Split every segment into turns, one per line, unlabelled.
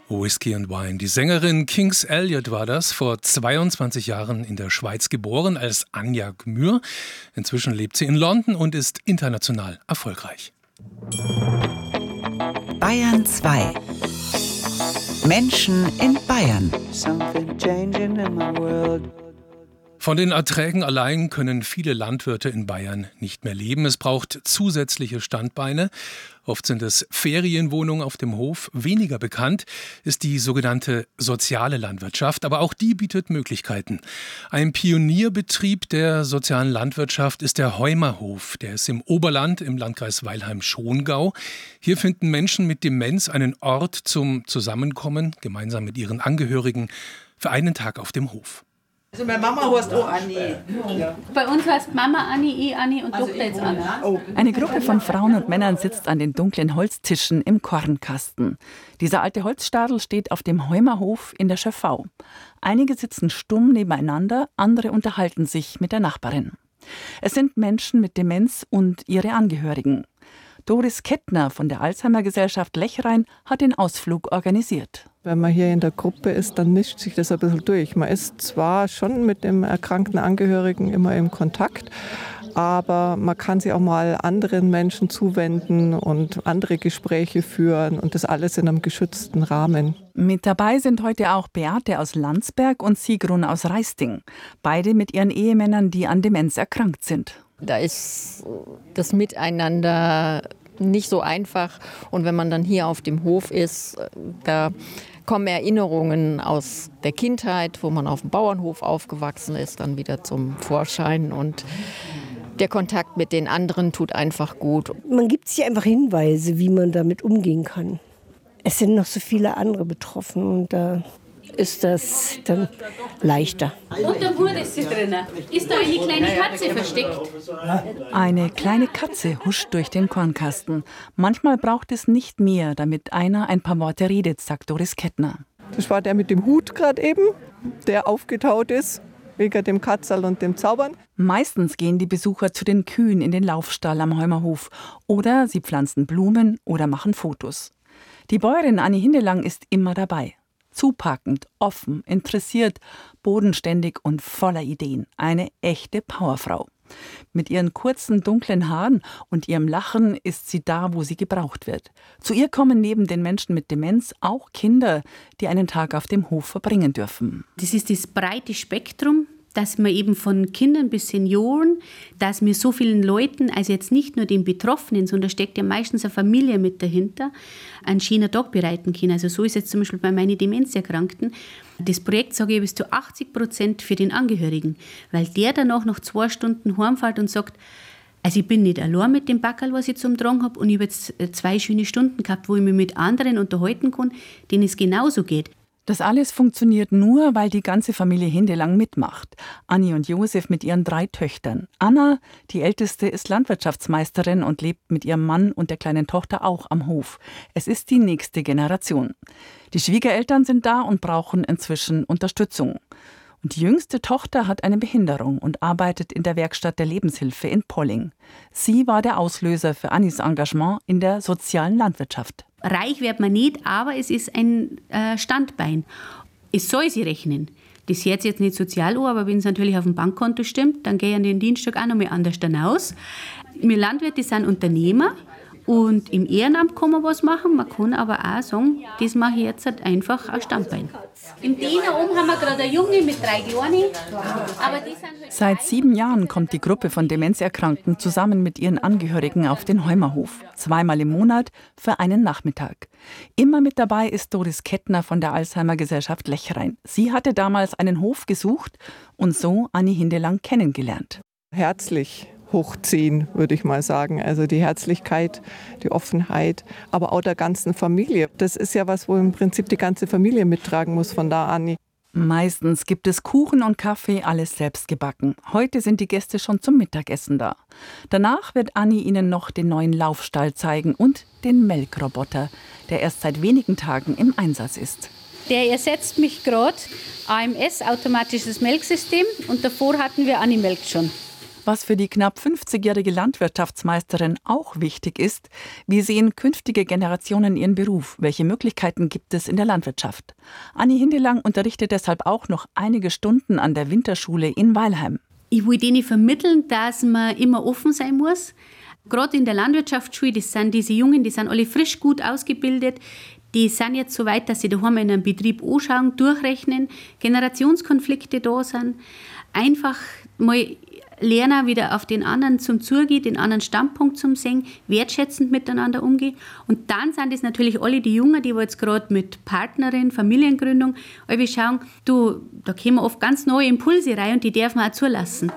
Whisky and Wine. Die Sängerin Kings Elliot war das, vor 22 Jahren in der Schweiz geboren als Anja Gmür. Inzwischen lebt sie in London und ist international erfolgreich.
Bayern 2. Menschen in Bayern.
Von den Erträgen allein können viele Landwirte in Bayern nicht mehr leben. Es braucht zusätzliche Standbeine. Oft sind es Ferienwohnungen auf dem Hof. Weniger bekannt ist die sogenannte soziale Landwirtschaft, aber auch die bietet Möglichkeiten. Ein Pionierbetrieb der sozialen Landwirtschaft ist der Heumerhof. Der ist im Oberland im Landkreis Weilheim-Schongau. Hier finden Menschen mit Demenz einen Ort zum Zusammenkommen, gemeinsam mit ihren Angehörigen, für einen Tag auf dem Hof.
Also meine Mama heißt auch Anni.
Bei uns heißt Mama Anni, Anni und Tochter jetzt Anna.
Eine Gruppe von Frauen und Männern sitzt an den dunklen Holztischen im Kornkasten. Dieser alte Holzstadel steht auf dem Heumerhof in der Schöffau. Einige sitzen stumm nebeneinander, andere unterhalten sich mit der Nachbarin. Es sind Menschen mit Demenz und ihre Angehörigen. Doris Kettner von der Alzheimer-Gesellschaft Lechrein hat den Ausflug organisiert.
Wenn man hier in der Gruppe ist, dann mischt sich das ein bisschen durch. Man ist zwar schon mit dem erkrankten Angehörigen immer im Kontakt, aber man kann sich auch mal anderen Menschen zuwenden und andere Gespräche führen und das alles in einem geschützten Rahmen.
Mit dabei sind heute auch Beate aus Landsberg und Sigrun aus Reisting. Beide mit ihren Ehemännern, die an Demenz erkrankt sind.
Da ist das Miteinander nicht so einfach. Und wenn man dann hier auf dem Hof ist, da kommen Erinnerungen aus der Kindheit, wo man auf dem Bauernhof aufgewachsen ist, dann wieder zum Vorschein. Und der Kontakt mit den anderen tut einfach gut.
Man gibt sich einfach Hinweise, wie man damit umgehen kann. Es sind noch so viele andere betroffen und da ist das dann leichter.
Unterm Hut ist sie drin. Ist da eine kleine Katze versteckt?
Eine kleine Katze huscht durch den Kornkasten. Manchmal braucht es nicht mehr, damit einer ein paar Worte redet, sagt Doris Kettner.
Das war der mit dem Hut gerade eben, der aufgetaut ist, wegen dem Katzerl und dem Zaubern.
Meistens gehen die Besucher zu den Kühen in den Laufstall am Heumerhof. Oder sie pflanzen Blumen oder machen Fotos. Die Bäuerin Anni Hindelang ist immer dabei. Zupackend, offen, interessiert, bodenständig und voller Ideen. Eine echte Powerfrau. Mit ihren kurzen, dunklen Haaren und ihrem Lachen ist sie da, wo sie gebraucht wird. Zu ihr kommen neben den Menschen mit Demenz auch Kinder, die einen Tag auf dem Hof verbringen dürfen.
Das ist das breite Spektrum, dass wir eben von Kindern bis Senioren, dass wir so vielen Leuten, also jetzt nicht nur den Betroffenen, sondern steckt ja meistens eine Familie mit dahinter, einen schönen Tag bereiten können. Also so ist jetzt zum Beispiel bei meinen Demenzerkrankten. Das Projekt, sage ich, bis zu 80% für den Angehörigen, weil der danach noch 2 Stunden heimfährt und sagt, also ich bin nicht allein mit dem Backerl, was ich zum Tragen habe, und ich habe jetzt 2 schöne Stunden gehabt, wo ich mich mit anderen unterhalten kann, denen es genauso geht.
Das alles funktioniert nur, weil die ganze Familie Hindelang mitmacht. Anni und Josef mit ihren 3 Töchtern. Anna, die älteste, ist Landwirtschaftsmeisterin und lebt mit ihrem Mann und der kleinen Tochter auch am Hof. Es ist die nächste Generation. Die Schwiegereltern sind da und brauchen inzwischen Unterstützung. Und die jüngste Tochter hat eine Behinderung und arbeitet in der Werkstatt der Lebenshilfe in Polling. Sie war der Auslöser für Annis Engagement in der sozialen Landwirtschaft.
Reich wird man nicht, aber es ist ein Standbein. Es soll sie rechnen. Das hört sich jetzt nicht sozial an, aber wenn es natürlich auf dem Bankkonto stimmt, dann gehe ich an den Dienstag auch noch mal anders dann aus. Wir Landwirte sind Unternehmer und im Ehrenamt kann man was machen. Man kann aber auch sagen, das mache ich jetzt halt einfach ein Standbein. Im Diener oben haben wir gerade eine Junge mit 3 Kleinen. Aber die sind halt
Seit 7 Jahren kommt die Gruppe von Demenzerkrankten zusammen mit ihren Angehörigen auf den Heumerhof. 2-mal im Monat für einen Nachmittag. Immer mit dabei ist Doris Kettner von der Alzheimer-Gesellschaft Lechrein. Sie hatte damals einen Hof gesucht und so Anni Hindelang kennengelernt.
Herzlich hochziehen, würde ich mal sagen. Also die Herzlichkeit, die Offenheit, aber auch der ganzen Familie. Das ist ja was, wo im Prinzip die ganze Familie mittragen muss von da an.
Meistens gibt es Kuchen und Kaffee, alles selbst gebacken. Heute sind die Gäste schon zum Mittagessen da. Danach wird Anni ihnen noch den neuen Laufstall zeigen und den Melkroboter, der erst seit wenigen Tagen im Einsatz ist.
Der ersetzt mich gerade. AMS, automatisches Melksystem, und davor hatten wir Animelk schon.
was für die knapp 50-jährige Landwirtschaftsmeisterin auch wichtig ist: Wie sehen künftige Generationen ihren Beruf? Welche Möglichkeiten gibt es in der Landwirtschaft? Anni Hindelang unterrichtet deshalb auch noch einige Stunden an der Winterschule in Weilheim.
Ich will denen vermitteln, dass man immer offen sein muss. Gerade in der Landwirtschaftsschule, das sind diese Jungen, die sind alle frisch gut ausgebildet. Die sind jetzt so weit, dass sie daheim in einem Betrieb anschauen, durchrechnen, Generationskonflikte da sind. Einfach mal lernen, wieder auf den anderen zum Zugehen, den anderen Standpunkt zum sehen, wertschätzend miteinander umgehen. Und dann sind es natürlich alle die Jungen, die jetzt gerade mit Partnerin, Familiengründung, wir schauen, da kommen oft ganz neue Impulse rein und die dürfen wir auch zulassen.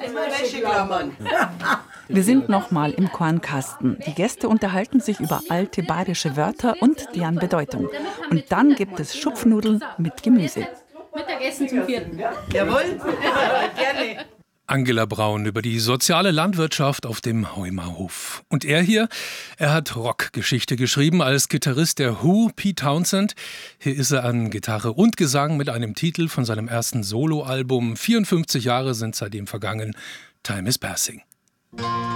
Wir sind nochmal im Kornkasten. Die Gäste unterhalten sich über alte bayerische Wörter und deren Bedeutung. Und dann gibt es Schupfnudeln mit Gemüse.
Mittagessen zum 4.
Jawohl, gerne.
Angela Braun über die soziale Landwirtschaft auf dem Heumerhof. Und er hat Rockgeschichte geschrieben als Gitarrist der Who, Pete Townshend. Hier ist er an Gitarre und Gesang mit einem Titel von seinem ersten Soloalbum. 54 Jahre sind seitdem vergangen. Time is Passing.